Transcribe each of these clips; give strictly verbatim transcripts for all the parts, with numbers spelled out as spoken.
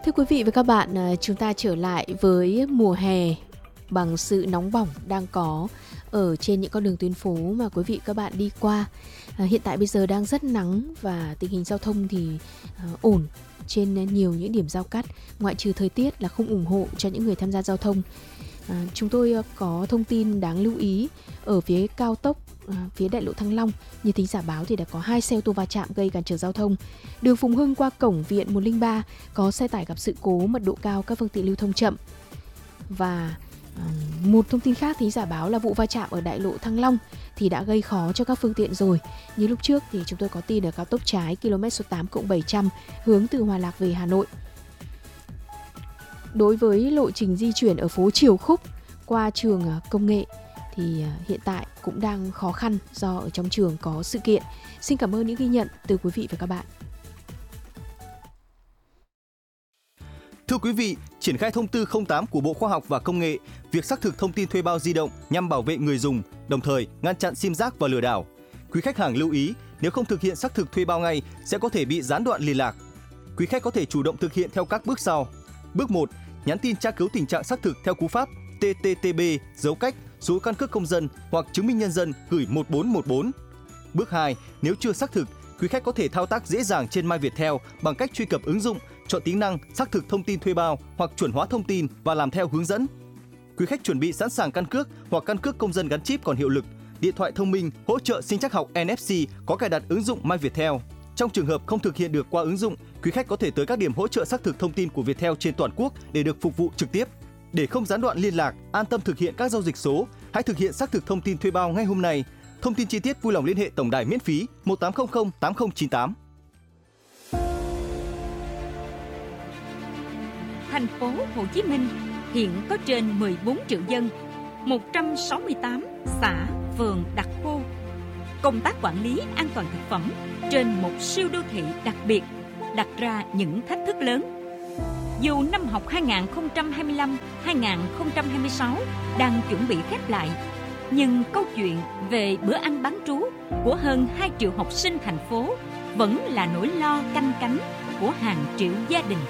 Thưa quý vị và các bạn, chúng ta trở lại với mùa hè bằng sự nóng bỏng đang có ở trên những con đường tuyến phố mà quý vị các bạn đi qua. À, hiện tại bây giờ đang rất nắng và tình hình giao thông thì uh, ổn trên nhiều những điểm giao cắt, ngoại trừ thời tiết là không ủng hộ cho những người tham gia giao thông. À, chúng tôi uh, có thông tin đáng lưu ý ở phía cao tốc, uh, phía đại lộ Thăng Long. Như thính giả báo thì đã có hai xe ô tô va chạm gây cản trở giao thông. Đường Phùng Hưng qua cổng Viện một không ba có xe tải gặp sự cố, mật độ cao, các phương tiện lưu thông chậm. Và uh, một thông tin khác thính giả báo là vụ va chạm ở đại lộ Thăng Long thì đã gây khó cho các phương tiện rồi. Như lúc trước thì chúng tôi có tin ở cao tốc trái km số tám cộng bảy trăm hướng từ Hòa Lạc về Hà Nội. Đối với lộ trình di chuyển ở phố Triều Khúc qua trường công nghệ thì hiện tại cũng đang khó khăn do ở trong trường có sự kiện. Xin cảm ơn những ghi nhận từ quý vị và các bạn. Thưa quý vị, triển khai thông tư không tám của Bộ Khoa học và Công nghệ, việc xác thực thông tin thuê bao di động nhằm bảo vệ người dùng, đồng thời ngăn chặn sim rác và lừa đảo. Quý khách hàng lưu ý, nếu không thực hiện xác thực thuê bao ngay sẽ có thể bị gián đoạn liên lạc. Quý khách có thể chủ động thực hiện theo các bước sau. Bước một, nhắn tin tra cứu tình trạng xác thực theo cú pháp T T T B dấu cách số căn cước công dân hoặc chứng minh nhân dân gửi một bốn một bốn. Bước hai, nếu chưa xác thực, quý khách có thể thao tác dễ dàng trên MyViettel bằng cách truy cập ứng dụng, chọn tính năng xác thực thông tin thuê bao hoặc chuẩn hóa thông tin và làm theo hướng dẫn. Quý khách chuẩn bị sẵn sàng căn cước hoặc căn cước công dân gắn chip còn hiệu lực, điện thoại thông minh hỗ trợ sinh trắc học N F C có cài đặt ứng dụng MyViettel. Trong trường hợp không thực hiện được qua ứng dụng, quý khách có thể tới các điểm hỗ trợ xác thực thông tin của Viettel trên toàn quốc để được phục vụ trực tiếp. Để không gián đoạn liên lạc, an tâm thực hiện các giao dịch số, hãy thực hiện xác thực thông tin thuê bao ngay hôm nay. Thông tin chi tiết vui lòng liên hệ tổng đài miễn phí một tám không không tám không chín tám. Thành phố Hồ Chí Minh hiện có trên mười bốn triệu dân, một trăm sáu mươi tám xã, phường đặc khu. Công tác quản lý an toàn thực phẩm trên một siêu đô thị đặc biệt đặt ra những thách thức lớn. Dù năm học hai nghìn không trăm hai mươi lăm hai nghìn không trăm hai mươi sáu đang chuẩn bị khép lại, nhưng câu chuyện về bữa ăn bán trú của hơn hai triệu học sinh thành phố vẫn là nỗi lo canh cánh của hàng triệu gia đình.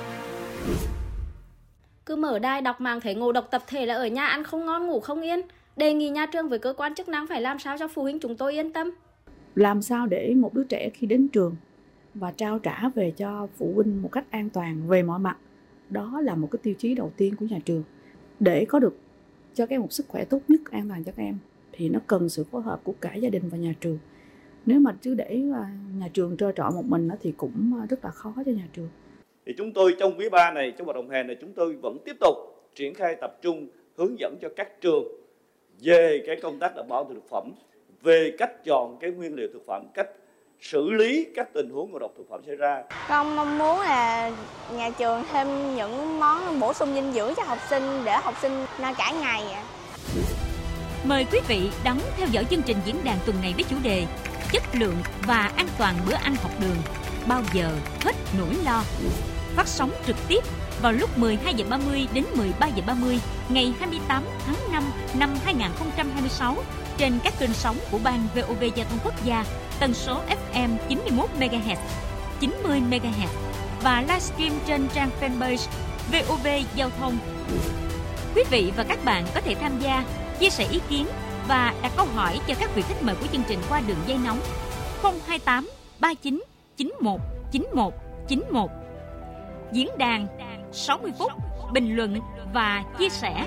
Cứ mở đài đọc mạng thấy ngộ độc tập thể là ở nhà ăn không ngon ngủ không yên. Đề nghị nhà trường với cơ quan chức năng phải làm sao cho phụ huynh chúng tôi yên tâm. Làm sao để một đứa trẻ khi đến trường và trao trả về cho phụ huynh một cách an toàn về mọi mặt. Đó là một cái tiêu chí đầu tiên của nhà trường. Để có được cho các em một sức khỏe tốt nhất, an toàn cho các em thì nó cần sự phối hợp của cả gia đình và nhà trường. Nếu mà cứ để nhà trường trơ trọi một mình thì cũng rất là khó cho nhà trường. Thì chúng tôi trong quý ba này, trong hoạt động hè này, chúng tôi vẫn tiếp tục triển khai tập trung hướng dẫn cho các trường về cái công tác đảm bảo thực phẩm, về cách chọn cái nguyên liệu thực phẩm, cách xử lý các tình huống ngộ độc thực phẩm xảy ra. Con mong muốn là nhà trường thêm những món bổ sung dinh dưỡng cho học sinh để học sinh no cả ngày. Mời quý vị đón theo dõi chương trình diễn đàn tuần này với chủ đề chất lượng và an toàn bữa ăn học đường, bao giờ hết nỗi lo. Phát sóng trực tiếp vào lúc mười hai giờ ba mươi đến mười ba giờ ba mươi ngày hai mươi tám tháng năm năm hai nghìn không trăm hai mươi sáu trên các kênh sóng của Ban vê o vê Giao thông Quốc gia, tần số ép em chín mươi mốt mê ga héc, chín mươi mê ga héc và livestream trên trang fanpage vê o vê Giao thông. Quý vị và các bạn có thể tham gia, chia sẻ ý kiến và đặt câu hỏi cho các vị khách mời của chương trình qua đường dây nóng không hai tám ba chín chín một chín một chín một. Diễn đàn sáu mươi phút bình luận và chia sẻ.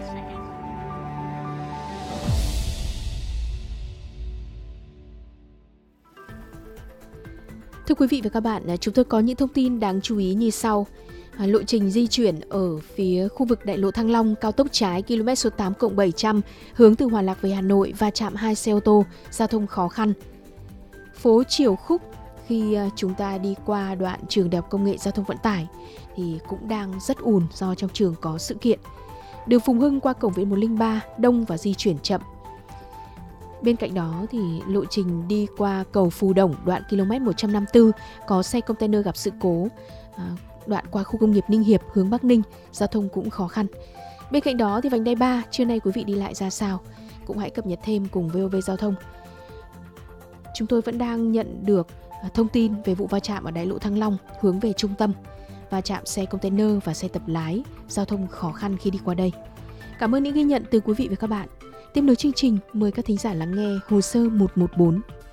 Thưa quý vị và các bạn, chúng tôi có những thông tin đáng chú ý như sau. À, lộ trình di chuyển ở phía khu vực đại lộ Thăng Long, cao tốc trái km số tám cộng bảy trăm hướng từ Hòa Lạc về Hà Nội va chạm hai xe ô tô, giao thông khó khăn. Phố Triều Khúc khi chúng ta đi qua đoạn trường Đại học Công nghệ Giao thông Vận tải thì cũng đang rất ùn do trong trường có sự kiện. Đường Phùng Hưng qua cổng Viện một không ba đông và di chuyển chậm. Bên cạnh đó thì lộ trình đi qua cầu Phù Đồng đoạn km một trăm năm mươi tư có xe container gặp sự cố. À, đoạn qua khu công nghiệp Ninh Hiệp hướng Bắc Ninh, giao thông cũng khó khăn. Bên cạnh đó thì vành đai ba, trưa nay quý vị đi lại ra sao? Cũng hãy cập nhật thêm cùng vê o vê Giao thông. Chúng tôi vẫn đang nhận được thông tin về vụ va chạm ở đại lộ Thăng Long hướng về trung tâm. va chạm xe container và xe tập lái, giao thông khó khăn khi đi qua đây. Cảm ơn những ghi nhận từ quý vị và các bạn. Tiếp nối chương trình, mời các thính giả lắng nghe hồ sơ một một bốn.